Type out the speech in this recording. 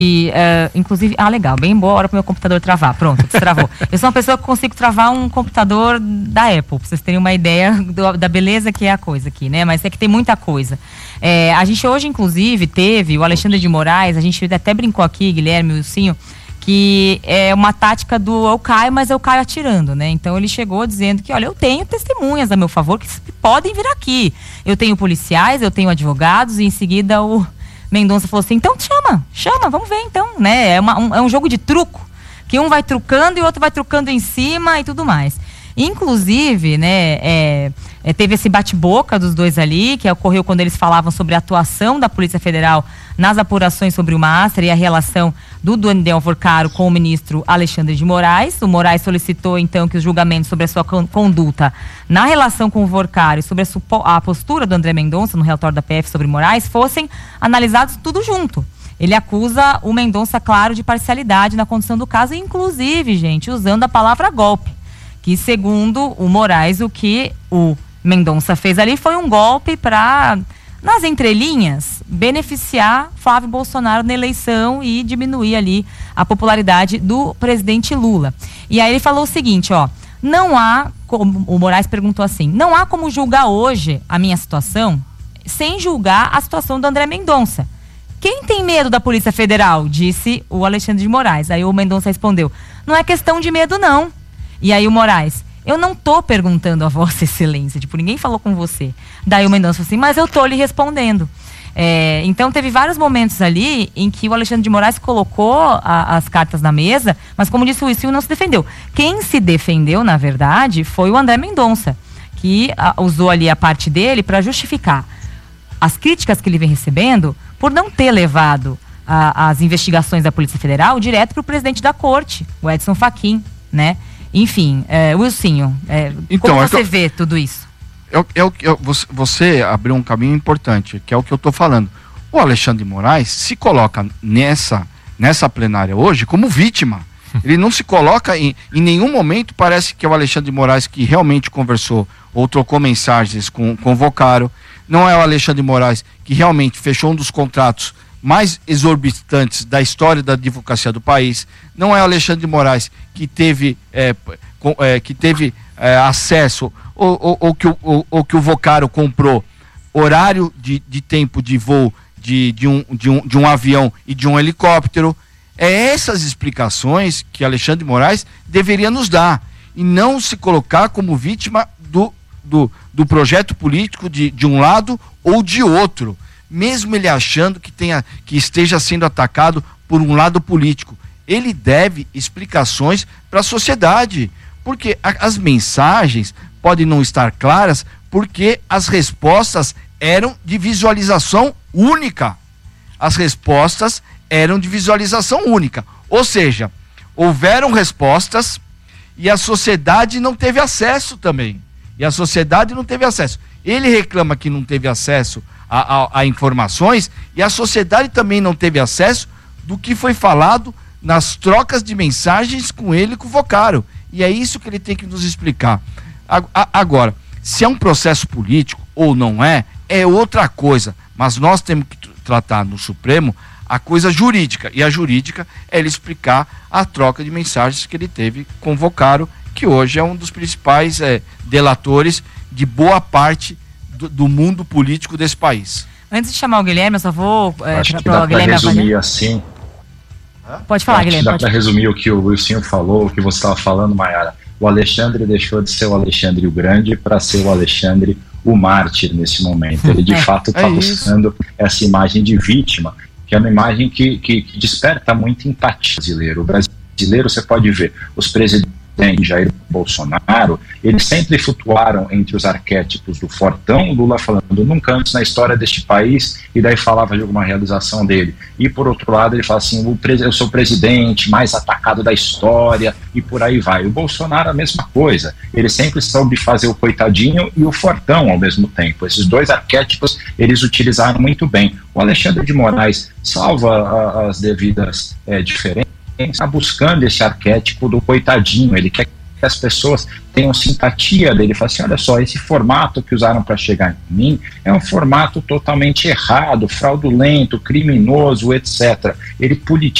inclusive, legal, bem boa hora pro meu computador travar, pronto, destravou. Eu sou uma pessoa que consigo travar um computador da Apple, pra vocês terem uma ideia da beleza que é a coisa aqui, né, mas é que tem muita coisa. A gente hoje, inclusive, teve o Alexandre de Moraes, a gente até brincou aqui, Guilherme e Wilsinho, que é uma tática do eu caio, mas eu caio atirando, né? Então ele chegou dizendo que, olha, eu tenho testemunhas a meu favor que podem vir aqui. Eu tenho policiais, eu tenho advogados, e em seguida o Mendonça falou assim, então chama, vamos ver então, né? É um jogo de truco, que um vai trucando e o outro vai trucando em cima e tudo mais. Inclusive, né, teve esse bate-boca dos dois ali, que ocorreu quando eles falavam sobre a atuação da Polícia Federal nas apurações sobre o Master e a relação do Daniel Worcaro com o ministro Alexandre de Moraes. O Moraes solicitou, então, que os julgamentos sobre a sua conduta na relação com o Worcaro e sobre a postura do André Mendonça no relatório da PF sobre Moraes fossem analisados tudo junto. Ele acusa o Mendonça, claro, de parcialidade na condução do caso, inclusive, gente, usando a palavra golpe. Que, segundo o Moraes, o que o Mendonça fez ali foi um golpe para, nas entrelinhas, beneficiar Flávio Bolsonaro na eleição e diminuir ali a popularidade do presidente Lula. E aí ele falou o seguinte, não há, como o Moraes perguntou assim, não há como julgar hoje a minha situação sem julgar a situação do André Mendonça. Quem tem medo da Polícia Federal? Disse o Alexandre de Moraes. Aí o Mendonça respondeu, não é questão de medo, não. E aí o Moraes, eu não tô perguntando a Vossa Excelência, ninguém falou com você. Daí o Mendonça falou assim, mas eu tô lhe respondendo. Então teve vários momentos ali em que o Alexandre de Moraes colocou as cartas na mesa, mas como disse o Wilson, não se defendeu. Quem se defendeu, na verdade, foi o André Mendonça, que usou ali a parte dele para justificar as críticas que ele vem recebendo por não ter levado as investigações da Polícia Federal direto para o presidente da corte, o Edson Fachin, né? Enfim, Wilsinho, como você vê tudo isso? Você abriu um caminho importante, que é o que eu estou falando. O Alexandre de Moraes se coloca nessa plenária hoje como vítima. Ele não se coloca em nenhum momento, parece que é o Alexandre de Moraes que realmente conversou ou trocou mensagens com o Worcaro. Não é o Alexandre de Moraes que realmente fechou um dos contratos mais exorbitantes da história da advocacia do país. Não é o Alexandre de Moraes que teve acesso ou que o Worcaro comprou horário de tempo de voo de um avião e de um helicóptero. Essas explicações que Alexandre de Moraes deveria nos dar e não se colocar como vítima do projeto político de um lado ou de outro, mesmo ele achando que esteja sendo atacado por um lado político. Ele deve explicações para a sociedade, porque as mensagens podem não estar claras, porque as respostas eram de visualização única. As respostas eram de visualização única, ou seja, houveram respostas e a sociedade não teve acesso também. Ele reclama que não teve acesso a informações e a sociedade também não teve acesso do que foi falado nas trocas de mensagens com ele e com o Worcaro. E é isso que ele tem que nos explicar. Agora, se é um processo político ou não é outra coisa. Mas nós temos que tratar no Supremo a coisa jurídica. E a jurídica é ele explicar a troca de mensagens que ele teve com o Worcaro, que hoje é um dos principais delatores de boa parte do mundo político desse país. Antes de chamar o Guilherme, eu só vou... acho que dá para resumir assim. Pode falar, Guilherme. Dá para resumir o que o Wilson falou, o que você estava falando, Mayara. O Alexandre deixou de ser o Alexandre o Grande para ser o Alexandre o Mártir nesse momento. Ele de fato está buscando essa imagem de vítima, que é uma imagem que desperta muita empatia brasileiro. O brasileiro, você pode ver, os presidentes Jair Bolsonaro, eles sempre flutuaram entre os arquétipos do fortão, Lula falando nunca antes na história deste país, e daí falava de alguma realização dele. E por outro lado ele fala assim, eu sou o presidente mais atacado da história, e por aí vai. O Bolsonaro a mesma coisa, ele sempre soube fazer o coitadinho e o fortão ao mesmo tempo. Esses dois arquétipos eles utilizaram muito bem. O Alexandre de Moraes, salva as devidas diferenças, está buscando esse arquétipo do coitadinho. Ele quer que as pessoas tenham simpatia dele, falam assim, olha só, esse formato que usaram para chegar em mim é um formato totalmente errado, fraudulento, criminoso, etc. Ele politiza